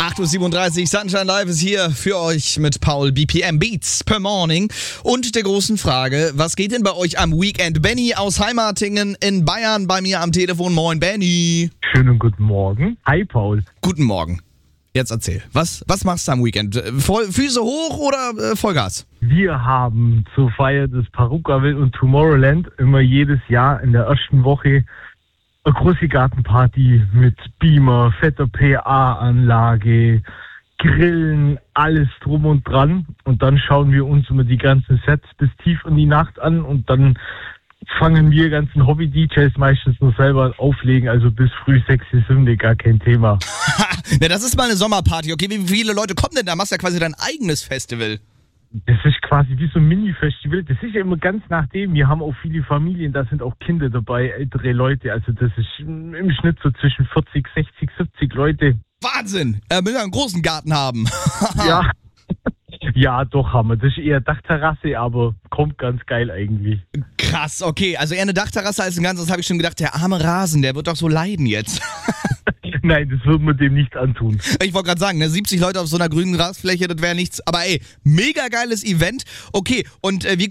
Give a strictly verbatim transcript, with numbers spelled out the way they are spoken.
acht Uhr siebenunddreißig, Sunshine Live ist hier für euch mit Paul, B P M Beats per Morning und der großen Frage, was geht denn bei euch am Weekend? Benny aus Heimatingen in Bayern bei mir am Telefon. Moin, Benny. Schönen guten Morgen. Hi, Paul. Guten Morgen. Jetzt erzähl, was, was machst du am Weekend? Voll, Füße hoch oder äh, Vollgas? Wir haben zur Feier des Parukaville und Tomorrowland immer jedes Jahr in der ersten Woche eine große Gartenparty mit Beamer, fetter P A-Anlage, Grillen, alles drum und dran. Und dann schauen wir uns immer die ganzen Sets bis tief in die Nacht an und dann fangen wir ganzen Hobby-D Js meistens nur selber auflegen, also bis früh sechs, sieben, gar kein Thema. Na, das ist mal eine Sommerparty, okay? Wie viele Leute kommen denn da? Machst du ja quasi dein eigenes Festival. Das ist quasi wie so ein Mini-Festival. Das ist ja immer ganz nachdem. Wir haben auch viele Familien, da sind auch Kinder dabei, ältere Leute. Also das ist im Schnitt so zwischen vierzig, sechzig, siebzig Leute. Wahnsinn! Er will ja einen großen Garten haben. Ja. Ja, doch haben wir. Das ist eher Dachterrasse, aber kommt ganz geil eigentlich. Krass, okay. Also eher eine Dachterrasse als ein ganzes, habe ich schon gedacht, der arme Rasen, der wird doch so leiden jetzt. Nein, das würden wir dem nicht antun. Ich wollte gerade sagen, ne, siebzig Leute auf so einer grünen Grasfläche, das wäre nichts. Aber ey, mega geiles Event. Okay, und äh, wie